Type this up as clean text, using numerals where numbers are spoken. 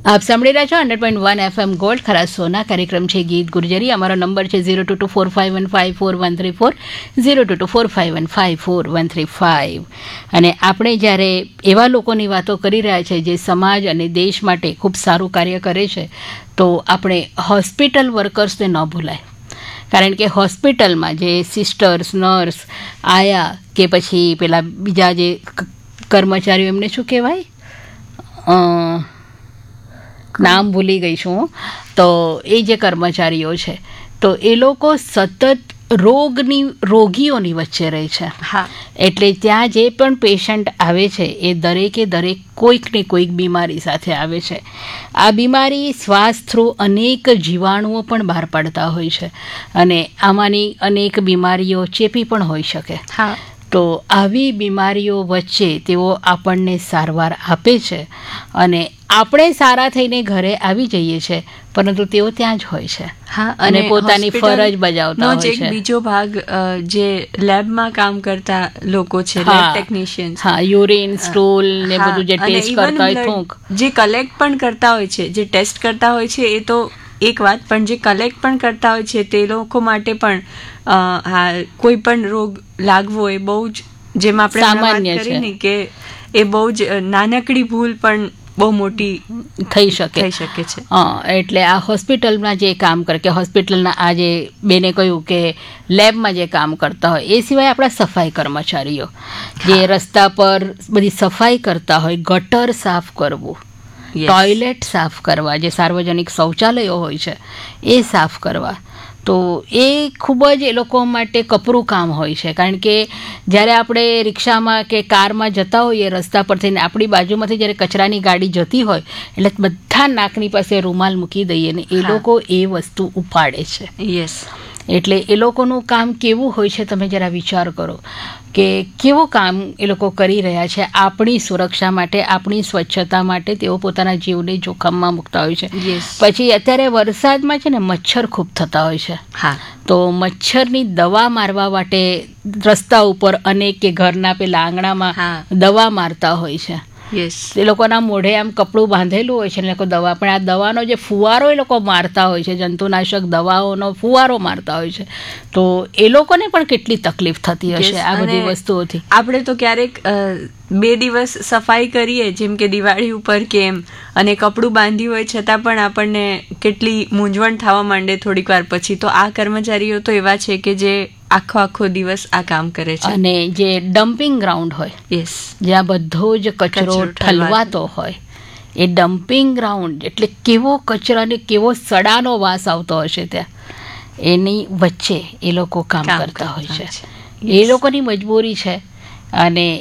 આપ સાંભળી રહ્યા છો 100.1 FM ગોલ્ડ ખરા સોના કાર્યક્રમ છે ગીત ગુર્જરી. અમારો નંબર છે 0224515434 0224515435. અને આપણે જ્યારે એવા લોકોની વાતો કરી રહ્યા છે જે સમાજ અને દેશ માટે ખૂબ સારું કાર્ય કરે છે, તો આપણે હોસ્પિટલ વર્કર્સને ન ભૂલાય. કારણ કે હોસ્પિટલમાં જે સિસ્ટર્સ, નર્સ, આયા કે પછી પેલા બીજા જે કર્મચારીઓ, એમને શું કહેવાય, નામ ભૂલી ગઈ છું, તો એ જે કર્મચારીઓ છે, તો એ લોકો સતત રોગીઓની વચ્ચે રહે છે. હા, એટલે ત્યાં જે પણ પેશન્ટ આવે છે એ દરેકે દરેક કોઈક ને કોઈક બીમારી સાથે આવે છે. આ બીમારી શ્વાસ થ્રુ અનેક જીવાણુઓ પણ બહાર પાડતા હોય છે અને આમાંની અનેક બીમારીઓ ચેપી પણ હોઈ શકે. હા, તો આવી બીમારીઓ વચ્ચે તેઓ આપણને સારવાર આપે છે અને આપણે સારા થઈને ઘરે આવી જઈએ છીએ, પરંતુ તેઓ ત્યાં જ હોય છે. હા, અને પોતાની ફરજ બજાવતા હોય છે. બીજો ભાગ જે લેબમાં કામ કરતા લોકો છે, લેબ ટેકનિશિયન્સ, હા, યુરિન, સ્ટૂલ ને બધું જે ટેસ્ટ કરતા હોય, થૂંક, જે કલેક્ટ પણ કરતા હોય છે, જે ટેસ્ટ કરતા હોય છે, એ તો એક વાત, પણ જે કલેક્ટ પણ કરતા હોય છે તે લોકો માટે પણ કોઈ પણ રોગ લાગવો એ બહુ જ, જેમ આપણે સામાન્ય વાત કરી ને કે એ બહુ જ નાનકડી ભૂલ પણ બહુ મોટી થઈ શકે છે. એટલે આ હોસ્પિટલમાં જે કામ કરે, કે હોસ્પિટલના આ જે બેને કહ્યું કે લેબમાં જે કામ કરતા હોય, એ સિવાય આપણા સફાઈ કર્મચારીઓ જે રસ્તા પર બધી સફાઈ કરતા હોય, ગટર સાફ કરવું, ટોયલેટ સાફ કરવા, જે સાર્વજનિક શૌચાલયો હોય છે એ સાફ કરવા, તો એ ખૂબ જ એ લોકો માટે કપરું કામ હોય છે. કારણ કે જ્યારે આપણે રિક્ષામાં કે કારમાં જતા હોઈએ રસ્તા પરથી, ને આપણી બાજુમાંથી જ્યારે કચરાની ગાડી જતી હોય એટલે બધા નાકની પાસે રૂમાલ મૂકી દઈએ ને એ લોકો એ વસ્તુ ઉપાડે છે. યસ, એટલે એ લોકોનું કામ કેવું હોય છે, તમે જરા વિચાર કરો કે કેવું કામ એ લોકો કરી રહ્યા છે. આપણી સુરક્ષા માટે, આપણી સ્વચ્છતા માટે તેઓ પોતાના જીવને જોખમમાં મૂકતા હોય છે. પછી અત્યારે વરસાદમાં છે ને મચ્છર ખૂબ થતા હોય છે. હા, તો મચ્છરની દવા મારવા માટે રસ્તા ઉપર અનેક કે ઘરના પેલા આંગણામાં દવા મારતા હોય છે. એ લોકોના મોઢે આમ કપડું બાંધેલું હોય છે, એ લોકો દવા, પણ આ દવાનો જે ફુવારો એ લોકો મારતા હોય છે, જંતુનાશક દવાઓનો ફુવારો મારતા હોય છે, તો એ લોકોને પણ કેટલી તકલીફ થતી હશે આ બધી વસ્તુઓથી. આપણે તો ક્યારેક 2 દિવસ સફાઈ કરીએ, જેમ કે દિવાળી ઉપર કે એમ, અને કપડું બાંધ્યું હોય છતાં પણ આપણને કેટલી મૂંઝવણ થવા માંડે થોડીક વાર પછી. તો આ કર્મચારીઓ તો એવા છે કે જે આખો દિવસ આ કામ કરે છે. અને જે ડમ્પિંગ ગ્રાઉન્ડ હોય, જ્યાં બધો જ કચરો ઠલવાતો હોય, એ ડમ્પિંગ ગ્રાઉન્ડ એટલે કેવો કચરાને કેવો સડાનો વાસ આવતો હશે ત્યાં, એની વચ્ચે એ લોકો કામ કરતા હોય છે. એ લોકોની મજબૂરી છે અને